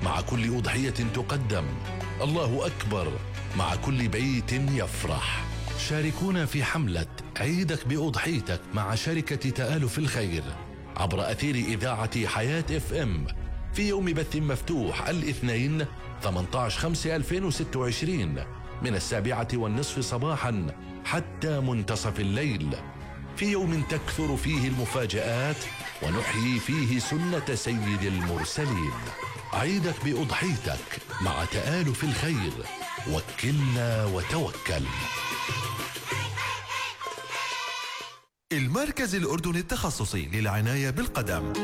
مع كل أضحية تقدم، الله أكبر مع كل بيت يفرح. شاركونا في حملة عيدك بأضحيتك مع شركة تآلف الخير عبر أثير إذاعة حياة FM في يوم بث مفتوح الاثنين 18/5/2026 من 7:30 صباحا حتى منتصف الليل، في يوم تكثر فيه المفاجآت ونحيي فيه سنة سيد المرسلين. عيدك بأضحيتك مع تآلف الخير، وكلنا وتوكل. المركز الأردني التخصصي للعناية بالقدم.